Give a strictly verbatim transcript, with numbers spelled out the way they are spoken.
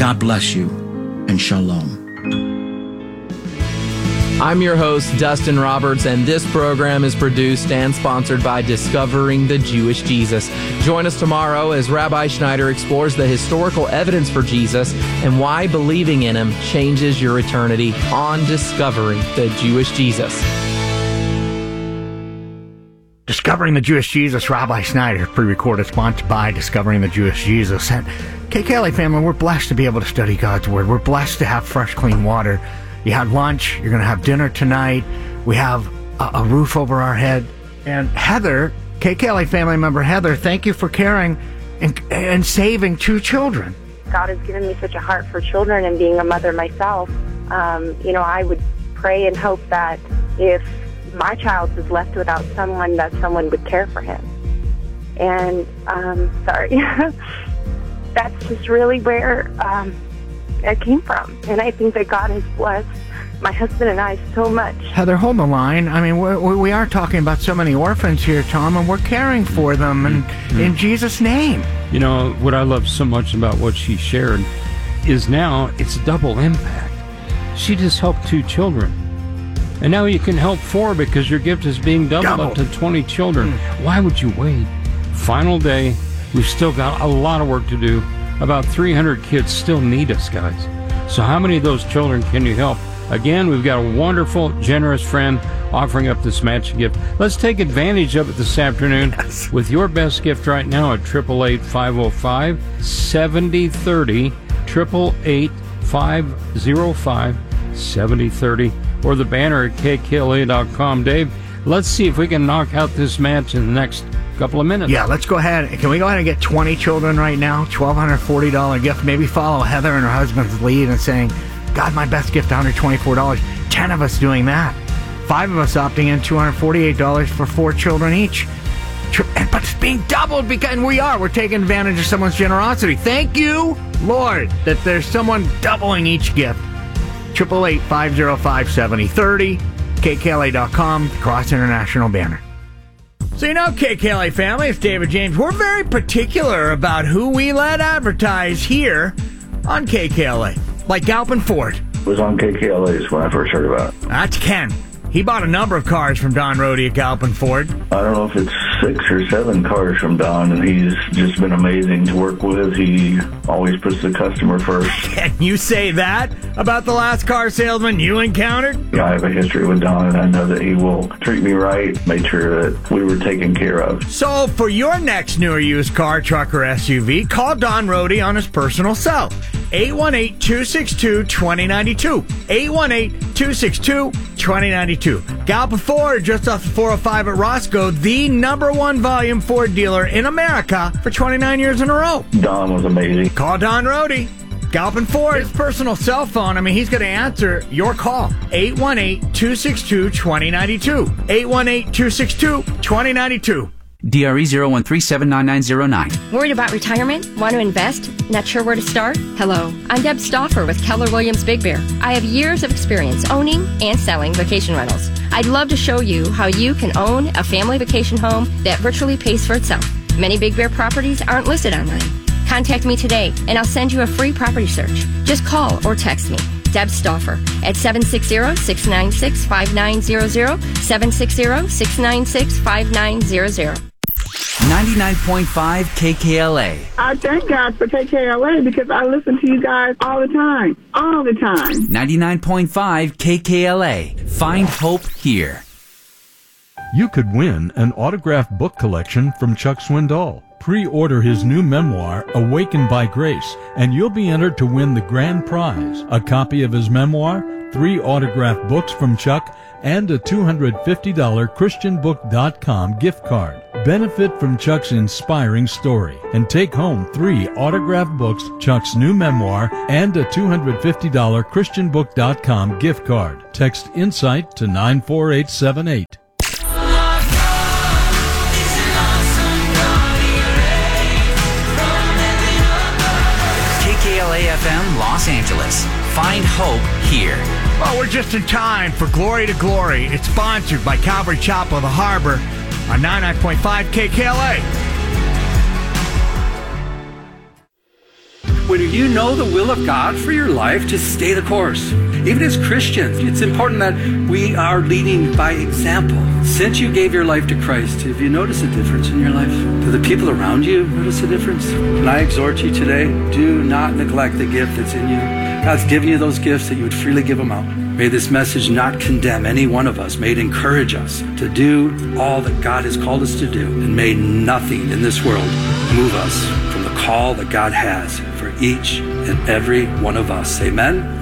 God bless you, and shalom. I'm your host, Dustin Roberts, and this program is produced and sponsored by Discovering the Jewish Jesus. Join us tomorrow as Rabbi Schneider explores the historical evidence for Jesus and why believing in him changes your eternity on Discovering the Jewish Jesus. Discovering the Jewish Jesus, Rabbi Schneider, pre-recorded, sponsored by Discovering the Jewish Jesus. And K K L A family, we're blessed to be able to study God's Word. We're blessed to have fresh, clean water. You had lunch. You're going to have dinner tonight. We have a, a roof over our head. And Heather, K K L A family member Heather, thank you for caring and, and saving two children. God has given me such a heart for children, and being a mother myself, um, you know, I would pray and hope that if my child was left without someone, that someone would care for him. And, um, sorry, that's just really where um, it came from. And I think that God has blessed my husband and I so much. Heather, hold the line. I mean, we're, we are talking about so many orphans here, Tom, and we're caring for them and mm-hmm. in Jesus' name. You know, what I love so much about what she shared is now it's double impact. She just helped two children. And now you can help four because your gift is being doubled Double. up to twenty children. Mm. Why would you wait? Final day. We've still got a lot of work to do. About three hundred kids still need us, guys. So how many of those children can you help? Again, we've got a wonderful, generous friend offering up this matching gift. Let's take advantage of it this afternoon yes. with your best gift right now at eight eight eight, five oh five, seven oh three oh, eight eight eight, five oh five, seven oh three oh, or the banner at K K L A dot com. Dave, let's see if we can knock out this match in the next couple of minutes. Yeah, let's go ahead. Can we go ahead and get twenty children right now? twelve forty dollars gift. Maybe follow Heather and her husband's lead and saying, God, my best gift, one hundred twenty-four dollars. ten of us doing that. Five of us opting in, two hundred forty-eight dollars for four children each. But it's being doubled because and we are. We're taking advantage of someone's generosity. Thank you, Lord, that there's someone doubling each gift. eight eight eight, five oh five, seven oh three oh, K K L A dot com, the Cross International banner. So you know, K K L A family, it's David James. We're very particular about who we let advertise here on K K L A. Like Galpin Ford. It was on K K L A's when I first heard about it. That's Ken. He bought a number of cars from Don Rohde at Galpin Ford. I don't know if it's six or seven cars from Don, and he's just been amazing to work with. He always puts the customer first. Can you say that about the last car salesman you encountered? Yeah, I have a history with Don, and I know that he will treat me right, make sure that we were taken care of. So for your next new or used car, truck, or S U V, call Don Rohde on his personal cell. eight one eight, two six two, two oh nine two. eight one eight, two six two, two oh nine two. Galpin Ford, just off the four oh five at Roscoe, the number one volume Ford dealer in America for twenty-nine years in a row. Don was amazing. Call Don Rohde. Galpin Ford, his personal cell phone. I mean, he's going to answer your call. eight one eight, two six two, two oh nine two. eight one eight, two six two, two oh nine two. D R E zero one three seven nine nine zero nine. Worried about retirement? Want to invest? Not sure where to start? Hello, I'm Deb Stauffer with Keller Williams Big Bear. I have years of experience owning and selling vacation rentals. I'd love to show you how you can own a family vacation home that virtually pays for itself. Many Big Bear properties aren't listed online. Contact me today and I'll send you a free property search. Just call or text me, Deb Stauffer, at seven six zero, six nine six, five nine zero zero, seven six zero, six nine six, five nine zero zero. ninety-nine point five K K L A. I thank God for K K L A because I listen to you guys all the time. All the time. ninety-nine point five K K L A. Find hope here. You could win an autographed book collection from Chuck Swindoll. Pre-order his new memoir, Awakened by Grace, and you'll be entered to win the grand prize, a copy of his memoir, three autographed books from Chuck, and a two hundred fifty dollars Christian book dot com gift card. Benefit from Chuck's inspiring story and take home three autographed books, Chuck's new memoir, and a two hundred fifty dollars Christian book dot com gift card. Text INSIGHT to nine four eight seven eight. K K L A F M Los Angeles. Find hope here. Well, we're just in time for Glory to Glory. It's sponsored by Calvary Chapel of the Harbor on ninety-nine point five K K L A. When you know the will of God for your life, just stay the course. Even as Christians, it's important that we are leading by example. Since you gave your life to Christ, have you noticed a difference in your life? Do the people around you notice a difference? And I exhort you today, do not neglect the gift that's in you. God's given you those gifts that you would freely give them out. May this message not condemn any one of us. May it encourage us to do all that God has called us to do. And may nothing in this world move us from the call that God has for each and every one of us. Amen.